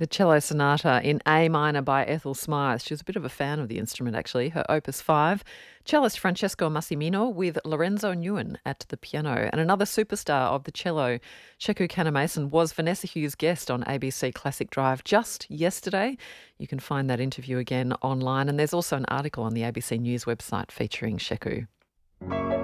The Cello Sonata in A minor by Ethel Smythe. She was a bit of a fan of the instrument, actually. Her Opus 5. Cellist Francesco Massimino with Lorenzo Nguyen at the piano. And another superstar of the cello, Sheku Kannamason, was Vanessa Hughes' guest on ABC Classic Drive just yesterday. You can find that interview again online. And there's also an article on the ABC News website featuring Sheku.